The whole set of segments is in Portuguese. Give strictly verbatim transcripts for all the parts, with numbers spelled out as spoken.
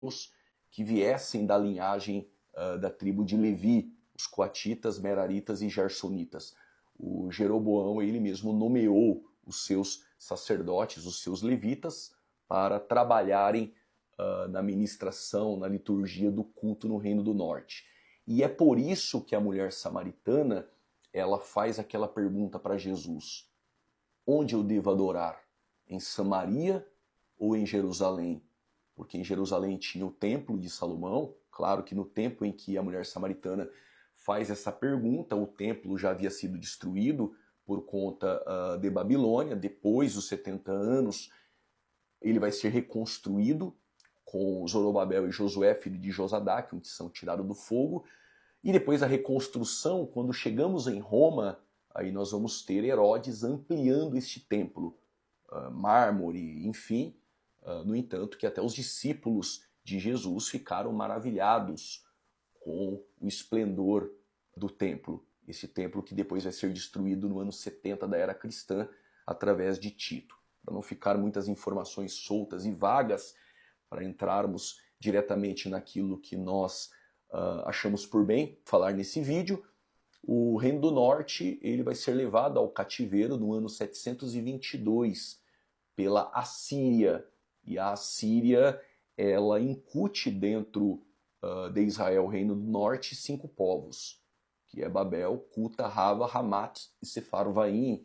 que viessem da linhagem uh, da tribo de Levi, os coatitas, meraritas e gersonitas. O Jeroboão, ele mesmo nomeou os seus sacerdotes, os seus levitas, para trabalharem uh, na ministração, na liturgia do culto no Reino do Norte. E é por isso que a mulher samaritana, ela faz aquela pergunta para Jesus: onde eu devo adorar? Em Samaria ou em Jerusalém? Porque em Jerusalém tinha o templo de Salomão. Claro que no tempo em que a mulher samaritana faz essa pergunta, o templo já havia sido destruído por conta uh, de Babilônia. Depois dos setenta anos, ele vai ser reconstruído com Zorobabel e Josué, filho de Josadaque, onde são tirados do fogo. E depois a reconstrução, quando chegamos em Roma, aí nós vamos ter Herodes ampliando este templo, uh, mármore, enfim. Uh, no entanto, que até os discípulos de Jesus ficaram maravilhados com o esplendor do templo. Esse templo que depois vai ser destruído no ano setenta da era cristã através de Tito. Para não ficar muitas informações soltas e vagas, para entrarmos diretamente naquilo que nós uh, achamos por bem falar nesse vídeo, o Reino do Norte ele vai ser levado ao cativeiro no ano setecentos e vinte e dois pela Assíria. E a Assíria, ela incute dentro uh, de Israel, o Reino do Norte, cinco povos, que é Babel, Cuta, Rava, Hamat e Sefarvaim.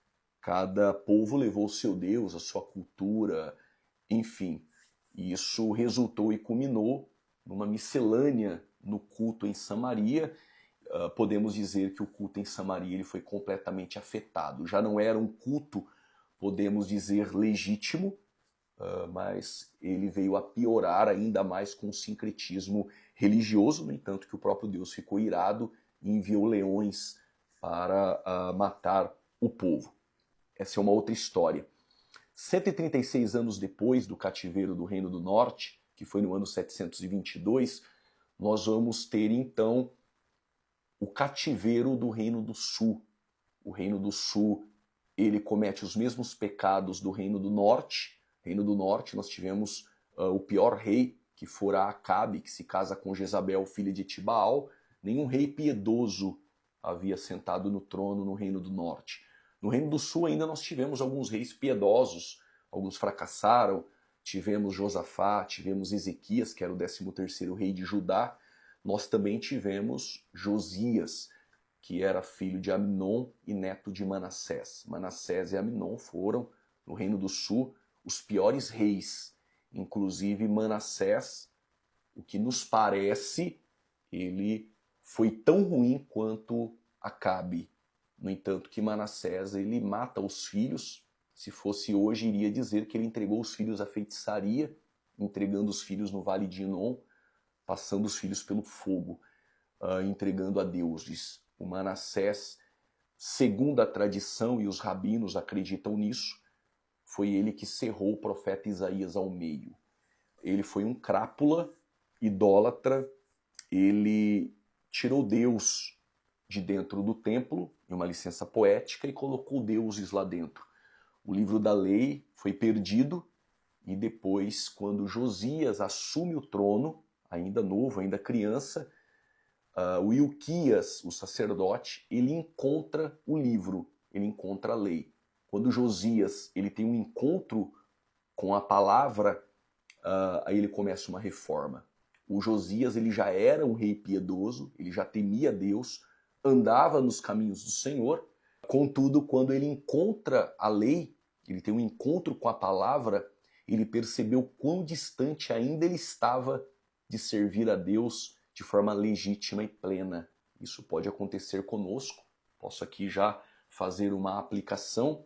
Cada povo levou o seu Deus, a sua cultura, enfim. Isso resultou e culminou numa miscelânea no culto em Samaria. Uh, podemos dizer que o culto em Samaria ele foi completamente afetado. Já não era um culto, podemos dizer, legítimo, uh, mas ele veio a piorar ainda mais com o sincretismo religioso. No entanto, que o próprio Deus ficou irado e enviou leões para uh, matar o povo. Essa é uma outra história. cento e trinta e seis anos depois do cativeiro do Reino do Norte, que foi no ano setecentos e vinte e dois, nós vamos ter então o cativeiro do Reino do Sul. O Reino do Sul, ele comete os mesmos pecados do Reino do Norte. No Reino do Norte nós tivemos uh, o pior rei, que fora Acabe, que se casa com Jezabel, filha de Etibaal. Nenhum rei piedoso havia sentado no trono no Reino do Norte. No Reino do Sul ainda nós tivemos alguns reis piedosos, alguns fracassaram, tivemos Josafá, tivemos Ezequias, que era o décimo terceiro rei de Judá. Nós também tivemos Josias, que era filho de Aminon e neto de Manassés. Manassés e Aminon foram, no Reino do Sul, os piores reis. Inclusive Manassés, o que nos parece, ele foi tão ruim quanto Acabe. No entanto, que Manassés ele mata os filhos. Se fosse hoje, iria dizer que ele entregou os filhos à feitiçaria, entregando os filhos no Vale de Inom, passando os filhos pelo fogo, uh, entregando a deuses. O Manassés, segundo a tradição, e os rabinos acreditam nisso, foi ele que cerrou o profeta Isaías ao meio. Ele foi um crápula, idólatra, ele tirou Deus de dentro do templo, em uma licença poética, e colocou deuses lá dentro. O livro da lei foi perdido, e depois, quando Josias assume o trono, ainda novo, ainda criança, uh, o Ilquias, o sacerdote, ele encontra o livro, ele encontra a lei. Quando Josias ele tem um encontro com a palavra, uh, aí ele começa uma reforma. O Josias ele já era um rei piedoso, ele já temia Deus, andava nos caminhos do Senhor. Contudo, quando ele encontra a lei, ele tem um encontro com a palavra, ele percebeu quão distante ainda ele estava de servir a Deus de forma legítima e plena. Isso pode acontecer conosco. Posso aqui já fazer uma aplicação.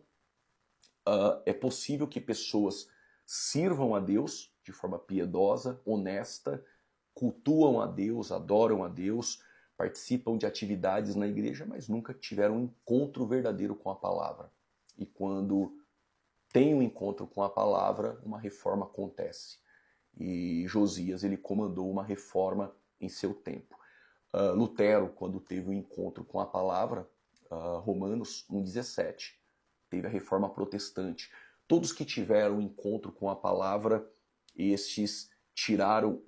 Uh, é possível que pessoas sirvam a Deus de forma piedosa, honesta, cultuam a Deus, adoram a Deus, participam de atividades na igreja, mas nunca tiveram um encontro verdadeiro com a palavra. E quando tem um encontro com a palavra, uma reforma acontece. E Josias ele comandou uma reforma em seu tempo. Uh, Lutero, quando teve um encontro com a palavra, uh, Romanos um, dezessete, teve a reforma protestante. Todos que tiveram um encontro com a palavra, estes tiraram